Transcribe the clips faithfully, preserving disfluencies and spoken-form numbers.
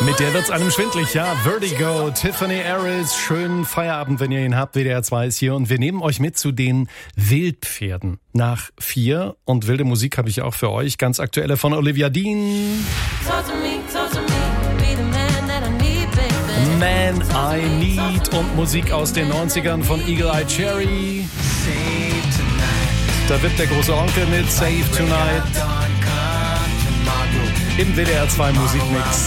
Mit der wird's einem schwindlig, ja. Vertigo, Tiffany Harris, schönen Feierabend, wenn ihr ihn habt. W D R zwei ist hier und wir nehmen euch mit zu den Wildpferden. Nach vier und wilde Musik habe ich auch für euch. Ganz aktuelle von Olivia Dean. Man I Need und Musik aus den neunzigern von Eagle Eye Cherry. Da wird der große Onkel mit Save Tonight im W D R zwei Musikmix.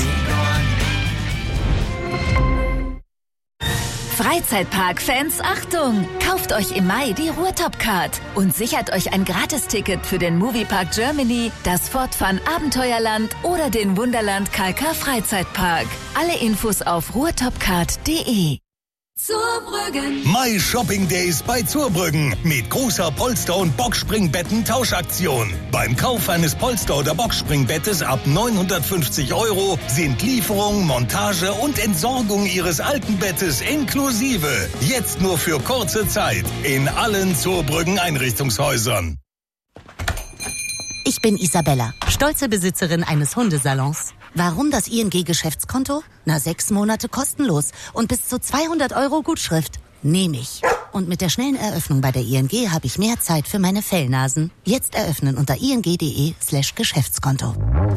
Freizeitpark-Fans, Achtung! Kauft euch im Mai die Ruhrtop-Card und sichert euch ein Gratisticket für den Moviepark Germany, das Fortfahren Abenteuerland oder den Wunderland K K Freizeitpark. Alle Infos auf ruhrtopcard punkt de. Zurbrüggen. My Shopping Days bei Zurbrüggen mit großer Polster- und Boxspringbetten-Tauschaktion. Beim Kauf eines Polster- oder Boxspringbettes ab neunhundertfünfzig Euro sind Lieferung, Montage und Entsorgung Ihres alten Bettes inklusive. Jetzt nur für kurze Zeit in allen Zurbrüggen Einrichtungshäusern. Ich bin Isabella, stolze Besitzerin eines Hundesalons. Warum das I N G-Geschäftskonto? Na, sechs Monate kostenlos und bis zu zweihundert Euro Gutschrift. Nehme ich. Und mit der schnellen Eröffnung bei der I N G habe ich mehr Zeit für meine Fellnasen. Jetzt eröffnen unter ing.de slash Geschäftskonto.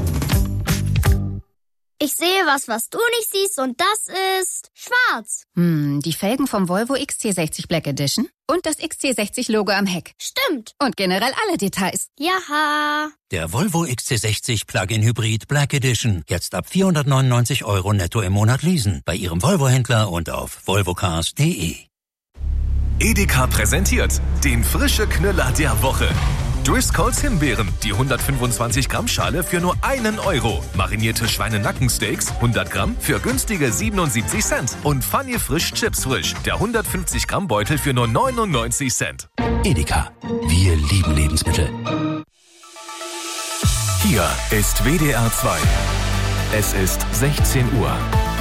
Ich sehe was, was du nicht siehst, und das ist schwarz. Hm, die Felgen vom Volvo X C sechzig Black Edition und das X C sechzig Logo am Heck. Stimmt. Und generell alle Details. Jaha. Der Volvo X C sechzig Plug-in Hybrid Black Edition. Jetzt ab vierhundertneunundneunzig Euro netto im Monat leasen. Bei Ihrem Volvo-Händler und auf volvocars punkt de. Edeka präsentiert den frische Knüller der Woche. Driscolls Himbeeren, die hundertfünfundzwanzig Gramm Schale für nur einen Euro. Marinierte Schweinenackensteaks, hundert Gramm für günstige siebenundsiebzig Cent. Und Funny Frisch Chips Frisch, der hundertfünfzig Gramm Beutel für nur neunundneunzig Cent. Edeka, wir lieben Lebensmittel. Hier ist W D R zwei. Es ist sechzehn Uhr.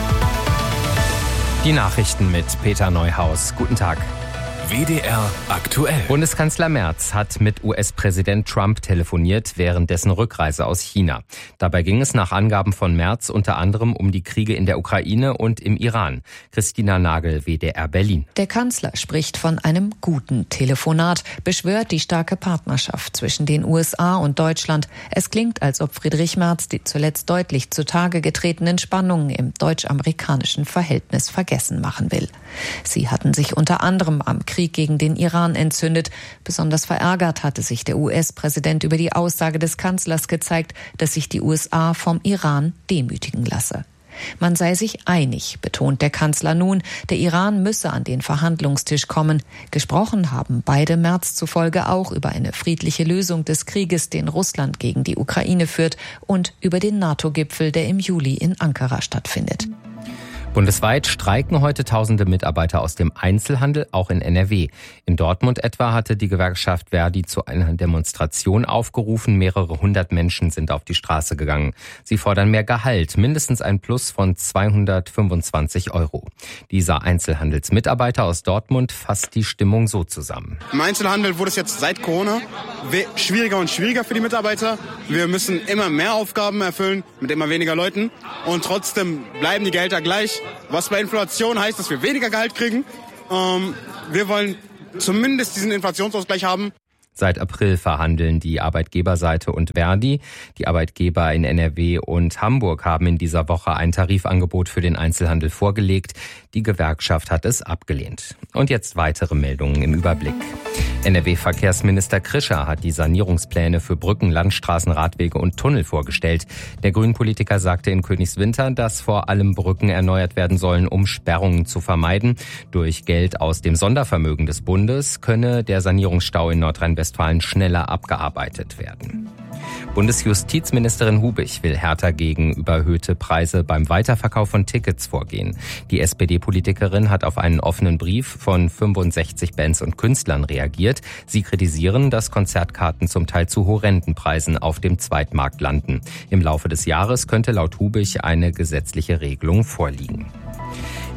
Die Nachrichten mit Peter Neuhaus. Guten Tag. W D R aktuell. Bundeskanzler Merz hat mit U S-Präsident Trump telefoniert während dessen Rückreise aus China. Dabei ging es nach Angaben von Merz unter anderem um die Kriege in der Ukraine und im Iran. Christina Nagel, W D R Berlin. Der Kanzler spricht von einem guten Telefonat, beschwört die starke Partnerschaft zwischen den U S A und Deutschland. Es klingt, als ob Friedrich Merz die zuletzt deutlich zutage getretenen Spannungen im deutsch-amerikanischen Verhältnis vergessen machen will. Sie hatten sich unter anderem am Krieg gegen den Iran entzündet. Besonders verärgert hatte sich der U S-Präsident über die Aussage des Kanzlers gezeigt, dass sich die U S A vom Iran demütigen lasse. Man sei sich einig, betont der Kanzler nun, der Iran müsse an den Verhandlungstisch kommen. Gesprochen haben beide Merz zufolge auch über eine friedliche Lösung des Krieges, den Russland gegen die Ukraine führt, und über den NATO-Gipfel, der im Juli in Ankara stattfindet. Bundesweit streiken heute tausende Mitarbeiter aus dem Einzelhandel, auch in N R W. In Dortmund etwa hatte die Gewerkschaft Verdi zu einer Demonstration aufgerufen. Mehrere hundert Menschen sind auf die Straße gegangen. Sie fordern mehr Gehalt, mindestens ein Plus von zweihundertfünfundzwanzig Euro. Dieser Einzelhandelsmitarbeiter aus Dortmund fasst die Stimmung so zusammen. Im Einzelhandel wurde es jetzt seit Corona schwieriger und schwieriger für die Mitarbeiter. Wir müssen immer mehr Aufgaben erfüllen mit immer weniger Leuten und trotzdem bleiben die Gehälter gleich. Was bei Inflation heißt, dass wir weniger Gehalt kriegen. Ähm, wir wollen zumindest diesen Inflationsausgleich haben. Seit April verhandeln die Arbeitgeberseite und Verdi. Die Arbeitgeber in N R W und Hamburg haben in dieser Woche ein Tarifangebot für den Einzelhandel vorgelegt. Die Gewerkschaft hat es abgelehnt. Und jetzt weitere Meldungen im Überblick. N R W-Verkehrsminister Krischer hat die Sanierungspläne für Brücken, Landstraßen, Radwege und Tunnel vorgestellt. Der Grünen-Politiker sagte in Königswinter, dass vor allem Brücken erneuert werden sollen, um Sperrungen zu vermeiden. Durch Geld aus dem Sondervermögen des Bundes könne der Sanierungsstau in Nordrhein-Westfalen schneller abgearbeitet werden. Bundesjustizministerin Hubich will härter gegen überhöhte Preise beim Weiterverkauf von Tickets vorgehen. Die S P D-Politikerin hat auf einen offenen Brief von fünfundsechzig Bands und Künstlern reagiert. Sie kritisieren, dass Konzertkarten zum Teil zu horrenden Preisen auf dem Zweitmarkt landen. Im Laufe des Jahres könnte laut Hubich eine gesetzliche Regelung vorliegen.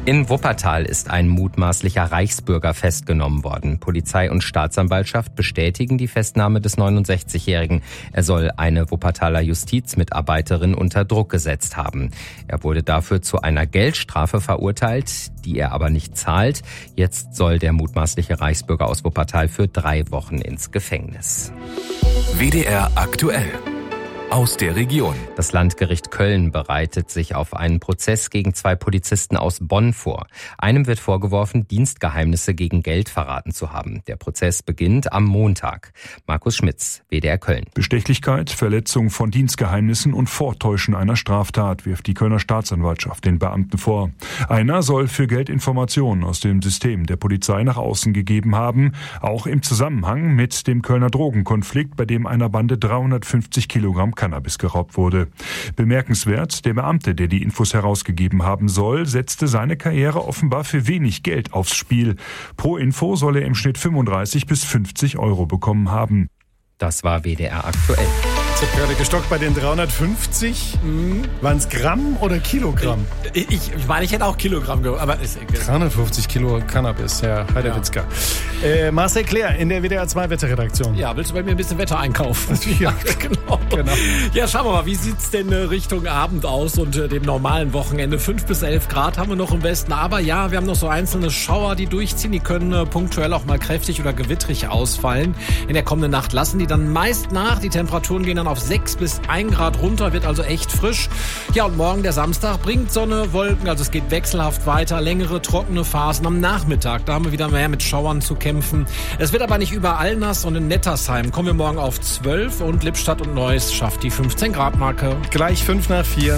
In Wuppertal ist ein mutmaßlicher Reichsbürger festgenommen worden. Polizei und Staatsanwaltschaft bestätigen die Festnahme des neunundsechzigjährigen. Er soll eine Wuppertaler Justizmitarbeiterin unter Druck gesetzt haben. Er wurde dafür zu einer Geldstrafe verurteilt, die er aber nicht zahlt. Jetzt soll der mutmaßliche Reichsbürger aus Wuppertal für drei Wochen ins Gefängnis. W D R aktuell. Aus der Region. Das Landgericht Köln bereitet sich auf einen Prozess gegen zwei Polizisten aus Bonn vor. Einem wird vorgeworfen, Dienstgeheimnisse gegen Geld verraten zu haben. Der Prozess beginnt am Montag. Markus Schmitz, W D R Köln. Bestechlichkeit, Verletzung von Dienstgeheimnissen und Vortäuschen einer Straftat wirft die Kölner Staatsanwaltschaft den Beamten vor. Einer soll für Geld Informationen aus dem System der Polizei nach außen gegeben haben, auch im Zusammenhang mit dem Kölner Drogenkonflikt, bei dem einer Bande dreihundertfünfzig Kilogramm Cannabis geraubt wurde. Bemerkenswert, der Beamte, der die Infos herausgegeben haben soll, setzte seine Karriere offenbar für wenig Geld aufs Spiel. Pro Info soll er im Schnitt fünfunddreißig bis fünfzig Euro bekommen haben. Das war W D R aktuell. Ich habe gerade gestockt bei den dreihundertfünfzig. Mhm. Waren es Gramm oder Kilogramm? Ich, ich, ich meine, ich hätte auch Kilogramm gehört, aber ist egal. dreihundertfünfzig Kilo Cannabis, Herr Heiderwitzka. Ja. Äh, Marcel Claire in der W D R zwei Wetterredaktion. Ja, willst du bei mir ein bisschen Wetter einkaufen? Ja, genau. genau. Ja, schauen wir mal, wie sieht's denn äh, Richtung Abend aus und äh, dem normalen Wochenende? fünf bis elf Grad haben wir noch im Westen, aber ja, wir haben noch so einzelne Schauer, die durchziehen. Die können äh, punktuell auch mal kräftig oder gewittrig ausfallen. In der kommenden Nacht lassen die dann meist nach. Die Temperaturen gehen dann auf sechs bis ein Grad runter, wird also echt frisch. Ja, und morgen der Samstag bringt Sonne, Wolken, also es geht wechselhaft weiter, längere trockene Phasen am Nachmittag. Da haben wir wieder mehr mit Schauern zu kämpfen. Es wird aber nicht überall nass und in Nettersheim kommen wir morgen auf zwölf und Lippstadt und Neuss schafft die fünfzehn Grad Marke. Gleich fünf nach vier.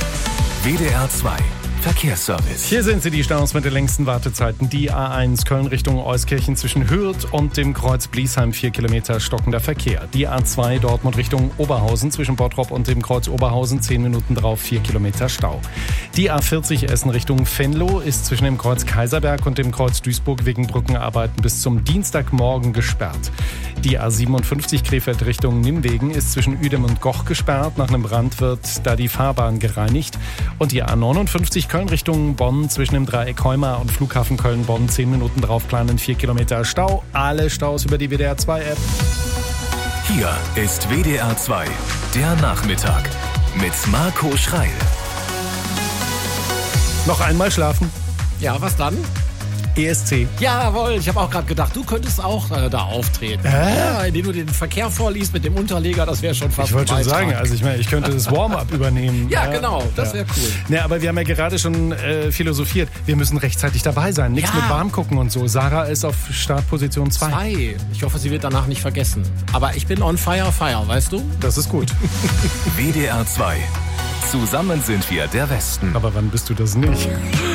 W D R zwei. Verkehrsservice. Hier sind sie, die Staus mit den längsten Wartezeiten. Die A eins Köln Richtung Euskirchen zwischen Hürth und dem Kreuz Bliesheim, vier Kilometer stockender Verkehr. Die A zwei Dortmund Richtung Oberhausen zwischen Bottrop und dem Kreuz Oberhausen, zehn Minuten drauf, vier Kilometer Stau. Die A vierzig Essen Richtung Venlo ist zwischen dem Kreuz Kaiserberg und dem Kreuz Duisburg wegen Brückenarbeiten bis zum Dienstagmorgen gesperrt. Die A siebenundfünfzig Krefeld Richtung Nimwegen ist zwischen Uedem und Goch gesperrt. Nach einem Brand wird da die Fahrbahn gereinigt. Und die A neunundfünfzig Köln Richtung Bonn zwischen dem Dreieck Heuma und Flughafen Köln-Bonn, zehn Minuten drauf planen, vier Kilometer Stau. Alle Staus über die W D R zwei App. Hier ist W D R zwei, der Nachmittag mit Marco Schreil. Noch einmal schlafen. Ja, was dann? E S C. Jawohl, ich habe auch gerade gedacht, du könntest auch äh, da auftreten. Äh? Ja, indem du den Verkehr vorliest mit dem Unterleger, das wäre schon fast Ich wollte schon Beitrag. sagen, also ich meine, ich könnte das Warm-up übernehmen. Ja, ja, genau, das wäre cool. Ne, aber wir haben ja gerade schon äh, philosophiert, wir müssen rechtzeitig dabei sein. Nichts Ja. mit warm gucken und so. Sarah ist auf Startposition zwei. Zwei. Ich hoffe, sie wird danach nicht vergessen. Aber ich bin on fire, fire, weißt du? Das ist gut. W D R zwei. Zusammen sind wir der Westen. Aber wann bist du das nicht?